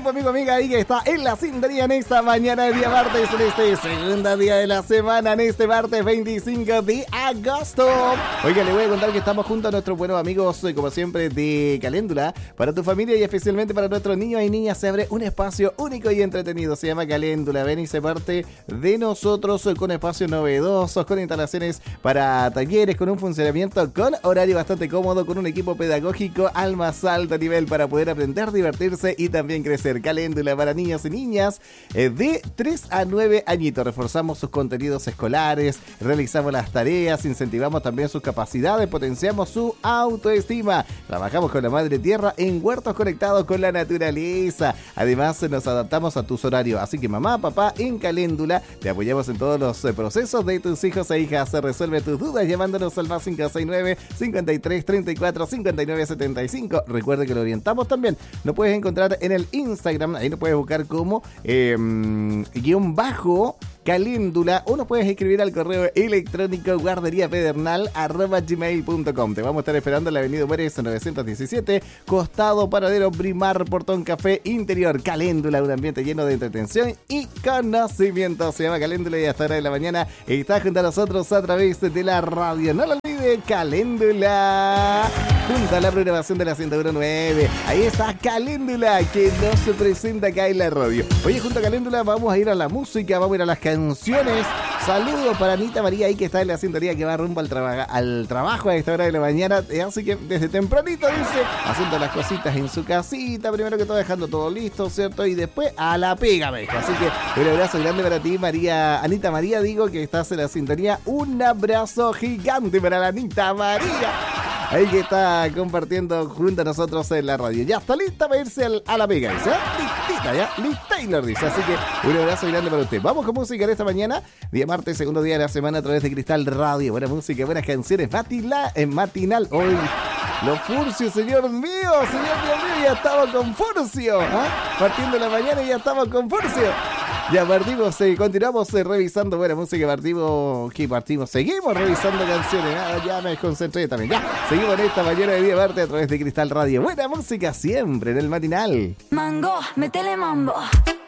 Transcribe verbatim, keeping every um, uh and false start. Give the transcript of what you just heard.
tiempo, amigo, amiga, ahí que está en la sintonía en esta mañana de día martes, en este segundo día de la semana, en este martes veinticinco de agosto. Oiga, le voy a contar que estamos junto a nuestros buenos amigos, como siempre, de Caléndula. Para tu familia y especialmente para nuestros niños y niñas se abre un espacio único y entretenido. Se llama Caléndula. Ven y se parte de nosotros con espacios novedosos, con instalaciones para talleres, con un funcionamiento con horario bastante cómodo, con un equipo pedagógico al más alto nivel para poder aprender, divertirse y también crecer. Caléndula para niños y niñas eh, de tres a nueve añitos. Reforzamos sus contenidos escolares, realizamos las tareas, incentivamos también sus capacidades, potenciamos su autoestima. Trabajamos con la madre tierra en huertos conectados con la naturaleza. Además, nos adaptamos a tus horarios. Así que mamá, papá, en Caléndula te apoyamos en todos los eh, procesos de tus hijos e hijas. Se resuelve tus dudas llamándonos al más cinco seis nueve, cincuenta y tres, treinta y cuatro, cincuenta y nueve, setenta y cinco. Recuerde que lo orientamos también. Lo puedes encontrar en el Instagram. Ahí lo puedes buscar como eh, guión bajo Caléndula, o nos puedes escribir al correo electrónico guarderíapedernal arroba gmail punto com. Te vamos a estar esperando en la avenida Mujeres novecientos diecisiete, costado Paradero Primar, Portón Café Interior. Caléndula, un ambiente lleno de entretención y conocimiento. Se llama Caléndula y hasta hora de la mañana está junto a nosotros a través de la radio. No lo olvides, Caléndula, junto a la programación de la ciento uno punto nueve. Ahí está Caléndula, que no se presenta acá en la radio. Oye, junto a Caléndula vamos a ir a la música, vamos a ir a las canciones. Saludos para Anita María ahí que está en la sintonía, que va rumbo al, traba- al trabajo a esta hora de la mañana. Así que desde tempranito dice, haciendo las cositas en su casita, primero que todo dejando todo listo, ¿cierto? Y después a la pega, meja. Así que un abrazo grande para ti, María, Anita María, digo, que estás en la sintonía. Un abrazo gigante para la Anita María, ahí que está compartiendo junto a nosotros en la radio. Ya está lista para irse al, a la pega, dice, ¿eh? Listita, ya, Liz Taylor dice. Así que un abrazo grande para usted. Vamos con música en esta mañana, día martes, segundo día de la semana a través de Cristal Radio. Buena música, buenas canciones, matila, en matinal. Hoy los Furcios, señor mío, señor mío, mío, ya estamos con Furcio, ¿eh? Partiendo la mañana y ya estamos con Furcio. Ya partimos, eh, continuamos eh, revisando buena música, partimos, ¿qué partimos? Seguimos revisando canciones, ah, ya me desconcentré también, ya, seguimos en esta mañana de día martes a través de Cristal Radio. Buena música siempre en el matinal. Mango, métele mambo.